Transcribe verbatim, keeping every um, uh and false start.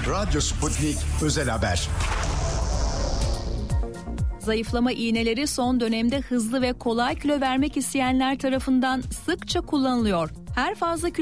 Radyo Sputnik Özel Haber. Zayıflama iğneleri son dönemde hızlı ve kolay kilo vermek isteyenler tarafından sıkça kullanılıyor. Her fazla kilo